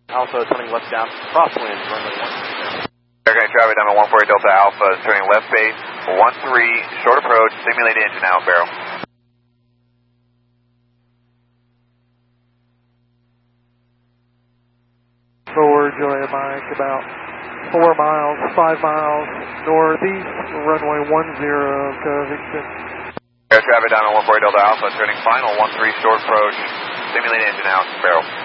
Alpha turning left down, crosswind, runway 10. Okay, traffic Diamond 148 Delta Alpha is turning left base, 13, short approach, simulated engine out, barrel. Forward, Juliet Mike, about 4 miles, 5 miles northeast, runway 10, Covington. Air traffic Diamond 148 Delta Alpha turning final, 13, short approach, simulated engine out, barrel.